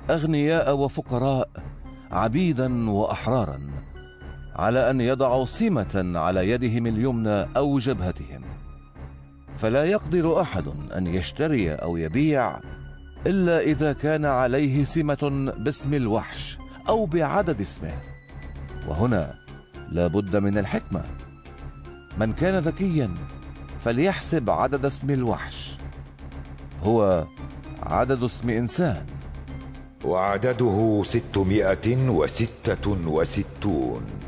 أغنياء وفقراء، عبيدا وأحرارا، على أن يضعوا سمة على يدهم اليمنى أو جبهتهم، فلا يقدر أحد أن يشتري أو يبيع إلا إذا كان عليه سمة باسم الوحش أو بعدد اسمه. وهنا لا بد من الحكمة. من كان ذكيا فليحسب عدد اسم الوحش، هو عدد اسم إنسان، وعدده 666.